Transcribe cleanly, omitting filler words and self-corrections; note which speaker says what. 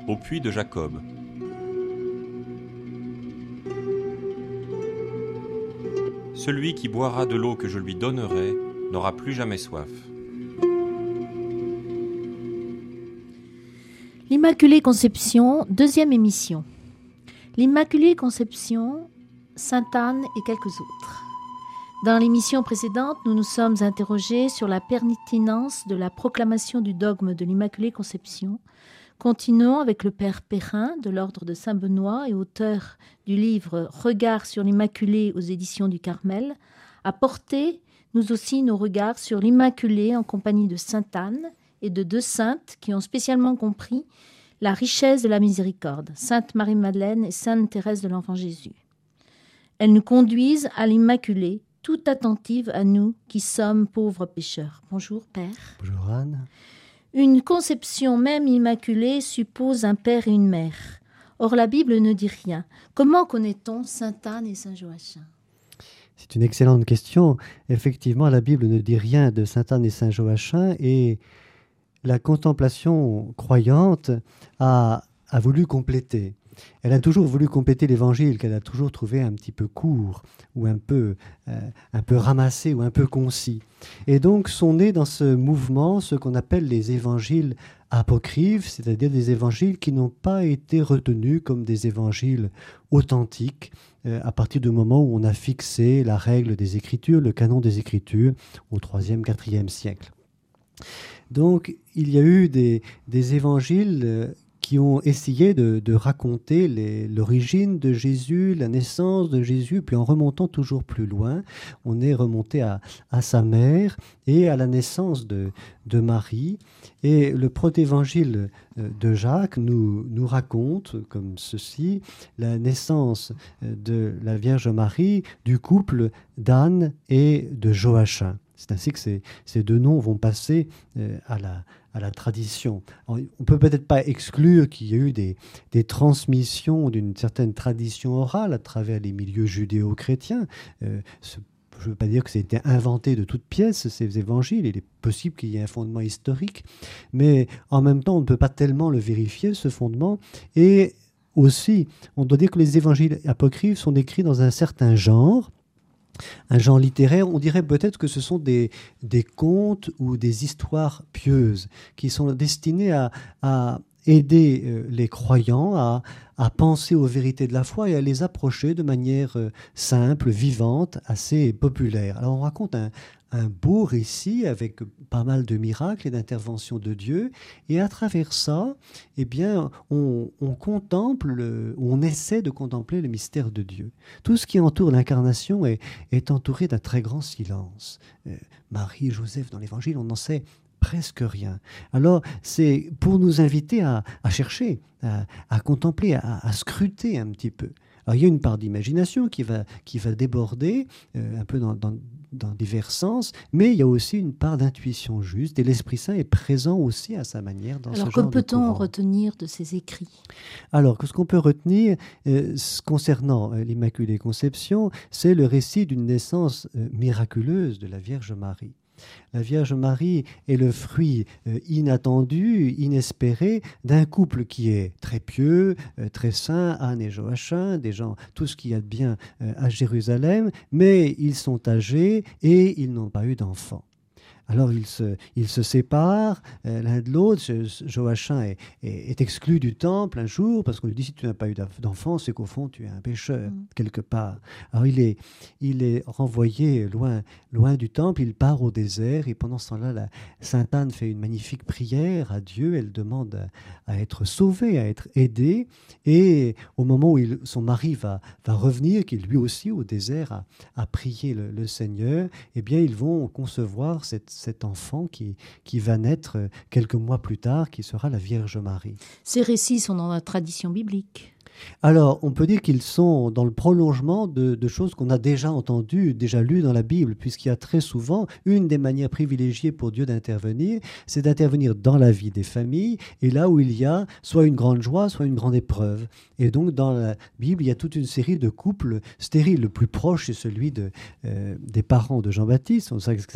Speaker 1: au puits de Jacob. Celui qui boira de l'eau que je lui donnerai n'aura plus jamais soif.
Speaker 2: L'Immaculée Conception, deuxième émission. L'Immaculée Conception, Sainte Anne et quelques autres. Dans l'émission précédente, nous nous sommes interrogés sur la pertinence de la proclamation du dogme de l'Immaculée Conception. Continuons avec le Père Perrin de l'Ordre de Saint-Benoît et auteur du livre « Regards sur l'Immaculée » aux éditions du Carmel, à porter, nous aussi, nos regards sur l'Immaculée en compagnie de Sainte Anne et de deux saintes qui ont spécialement compris la richesse de la miséricorde, Sainte Marie-Madeleine et Sainte Thérèse de l'Enfant Jésus. Elles nous conduisent à l'Immaculée, tout attentive à nous qui sommes pauvres pécheurs. Bonjour Père.
Speaker 3: Bonjour Anne.
Speaker 2: Une conception même immaculée suppose un père et une mère. Or la Bible ne dit rien. Comment connaît-on Sainte Anne et Saint Joachim ?
Speaker 3: C'est une excellente question. Effectivement, la Bible ne dit rien de Sainte Anne et Saint Joachim et la contemplation croyante a voulu compléter. Elle a toujours voulu compléter l'évangile qu'elle a toujours trouvé un petit peu court ou un peu ramassé ou un peu concis. Et donc sont nés dans ce mouvement ce qu'on appelle les évangiles apocryphes, c'est-à-dire des évangiles qui n'ont pas été retenus comme des évangiles authentiques à partir du moment où on a fixé la règle des Écritures, le canon des Écritures au IIIe, IVe siècle. Donc il y a eu des évangiles qui ont essayé de raconter l'origine de Jésus, la naissance de Jésus, puis en remontant toujours plus loin, on est remonté à sa mère et à la naissance de Marie. Et le protévangile de Jacques nous raconte, comme ceci, la naissance de la Vierge Marie du couple d'Anne et de Joachim. C'est ainsi que ces deux noms vont passer à la tradition. Alors, on ne peut peut-être pas exclure qu'il y ait eu des transmissions d'une certaine tradition orale à travers les milieux judéo-chrétiens. Je ne veux pas dire que c'était inventé de toutes pièces, ces évangiles. Il est possible qu'il y ait un fondement historique, mais en même temps, on ne peut pas tellement le vérifier, ce fondement. Et aussi, on doit dire que les évangiles apocryphes sont écrits dans un certain genre, un genre littéraire. On dirait peut-être que ce sont des contes ou des histoires pieuses qui sont destinées à aider les croyants à penser aux vérités de la foi et à les approcher de manière simple, vivante, assez populaire. Alors on raconte un beau récit avec pas mal de miracles et d'interventions de Dieu, et à travers ça, eh bien, on contemple, on essaie de contempler le mystère de Dieu. Tout ce qui entoure l'incarnation est entouré d'un très grand silence. Marie et Joseph dans l'Évangile, on n'en sait presque rien. Alors, c'est pour nous inviter à chercher, à contempler, à scruter un petit peu. Alors, il y a une part d'imagination qui va déborder un peu dans divers sens, mais il y a aussi une part d'intuition juste, et l'Esprit Saint est présent aussi à sa manière dans ce genre de courant.
Speaker 2: Alors, que peut-on retenir de ces écrits ?
Speaker 3: Alors, ce qu'on peut retenir concernant l'Immaculée Conception, c'est le récit d'une naissance miraculeuse de la Vierge Marie. La Vierge Marie est le fruit inattendu, inespéré d'un couple qui est très pieux, très saint, Anne et Joachim, des gens, tout ce qu'il y a de bien à Jérusalem, mais ils sont âgés et ils n'ont pas eu d'enfants. Alors ils se séparent l'un de l'autre. Joachim est exclu du temple un jour parce qu'on lui dit si tu n'as pas eu d'enfant, c'est qu'au fond tu es un pécheur quelque part. Alors il est renvoyé loin du temple, il part au désert et pendant ce temps-là, la Sainte Anne fait une magnifique prière à Dieu. Elle demande à être sauvée, à être aidée, et au moment où son mari va revenir, qui lui aussi au désert a prié le Seigneur, eh bien ils vont concevoir cet enfant qui va naître quelques mois plus tard, qui sera la Vierge Marie.
Speaker 2: Ces récits sont dans la tradition biblique.
Speaker 3: Alors, on peut dire qu'ils sont dans le prolongement de choses qu'on a déjà entendues, déjà lues dans la Bible, puisqu'il y a très souvent une des manières privilégiées pour Dieu d'intervenir, c'est d'intervenir dans la vie des familles, et là où il y a soit une grande joie, soit une grande épreuve. Et donc, dans la Bible, il y a toute une série de couples stériles. Le plus proche, c'est celui des parents de Jean-Baptiste. On sait